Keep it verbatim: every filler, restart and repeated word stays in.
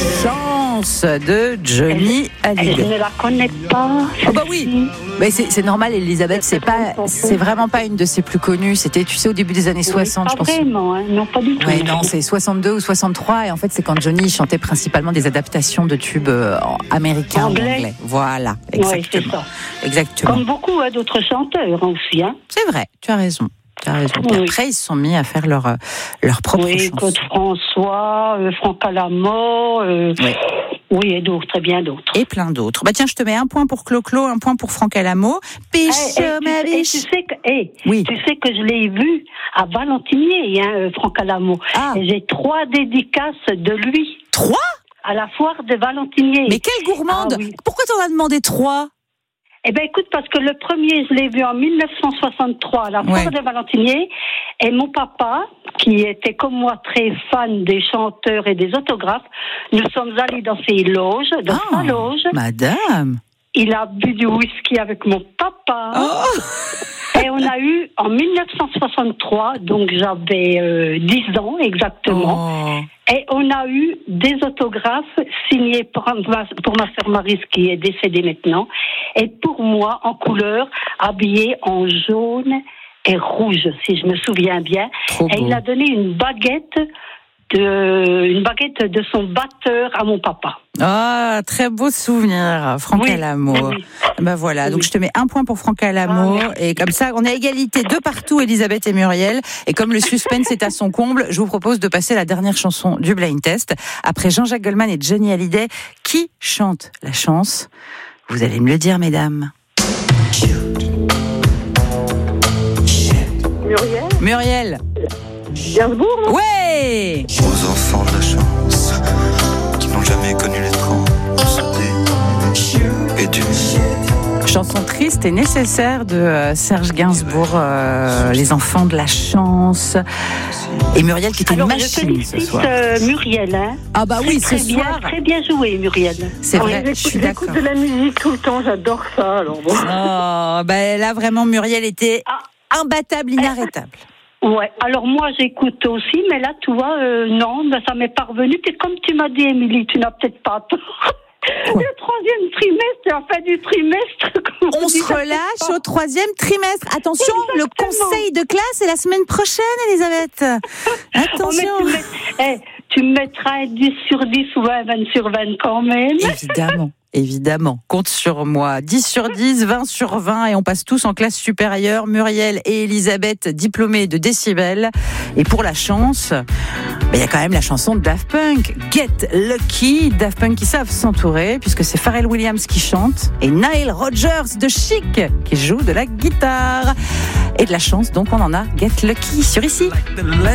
Chance de Johnny Hallyday. Je ne la connais pas. Oh bah oui, mais c'est, c'est normal, Elisabeth, c'est pas, c'est vraiment pas une de ses plus connues. C'était, tu sais, au début des années soixante, oui, je pense. Pas vraiment, hein. Non, pas du tout. Ouais, non, c'est soixante-deux ou soixante-trois, et en fait, c'est quand Johnny chantait principalement des adaptations de tubes euh, américains anglais. ou anglais. Voilà, exactement. Oui, c'est ça. Exactement. Comme beaucoup hein, d'autres chanteurs aussi, hein. C'est vrai, tu as raison. Tu as raison. Oui. Après, ils se sont mis à faire leur, euh, leur propre Oui, chanson. Claude François, euh, Franck Alamo, euh, Oui. oui, et d'autres, et bien d'autres. Et plein d'autres. Bah tiens, je te mets un point pour Clo-Clo, un point pour Franck Alamo. Biche, Eh, eh, ma tu, eh, biche. tu sais que, eh, Oui. tu sais que je l'ai vu à Valentinier, hein, euh, Franck Alamo. Ah. Et j'ai trois dédicaces de lui Trois? à la foire de Valentinier. Mais quelle gourmande! Ah oui. Pourquoi t'en as demandé trois? Eh ben écoute, parce que le premier, je l'ai vu en mille neuf cent soixante-trois à la foire Ouais. de Valentinier, et mon papa, qui était comme moi très fan des chanteurs et des autographes, nous sommes allés dans ses loges, dans Ah, sa loge. Madame! Il a bu du whisky avec mon papa. Oh. Et on a eu, en mille neuf cent soixante-trois, donc j'avais euh, dix ans exactement, Oh. et on a eu des autographes signés pour ma, pour ma sœur Maryse qui est décédée maintenant, et pour moi en couleur, habillée en jaune et rouge, si je me souviens bien. Trop Et beau. il a donné une baguette de, une baguette de son batteur à mon papa. Ah, très beau souvenir, Franck Oui, Alamo. oui. Ben voilà, donc Oui. je te mets un point pour Franck Alamo, Ah, et comme ça, on est à égalité de partout, Elisabeth et Muriel. Et comme le suspense est à son comble, je vous propose de passer la dernière chanson du Blind Test. Après Jean-Jacques Goldman et Johnny Hallyday, qui chante la chance? Vous allez me le dire, mesdames. Muriel Muriel. Gainsbourg, non? Ouais. Aux enfants de la chance qui n'ont jamais connu les transes et du Chanson triste et nécessaire de euh, Serge Gainsbourg, euh, Les enfants de la chance. Et Muriel qui était Alors, une je machine ce félicite soir. euh, Muriel. Hein. Ah bah oui, très, ce très bien, soir. très bien joué, Muriel. C'est Oui, vrai, je suis d'accord. J'écoute de la musique tout le temps, j'adore ça. Alors bon. Oh, bah là vraiment Muriel était Ah. imbattable, inarrêtable. Ouais. Alors moi j'écoute aussi, mais là tu vois, euh, non, ben, ça m'est pas revenu. Et comme tu m'as dit, Émilie, tu n'as peut-être pas tort. Quoi? Le troisième trimestre, la fin du trimestre. comme On dit, se ça relâche fait pas. au troisième trimestre. Attention, Exactement. le conseil de classe est la semaine prochaine, Elisabeth. Oh, mais Attention. tu, mets- eh, tu me mettras dix sur dix ou vingt, vingt sur vingt quand même. Évidemment. Évidemment, compte sur moi. dix sur dix, vingt sur vingt, et on passe tous en classe supérieure. Muriel et Elisabeth, diplômées de décibels. Et pour la chance, il y a quand même la chanson de Daft Punk, Get Lucky. Daft Punk qui savent s'entourer, puisque c'est Pharrell Williams qui chante et Nile Rodgers de Chic qui joue de la guitare. Et de la chance, donc on en a Get Lucky sur ici.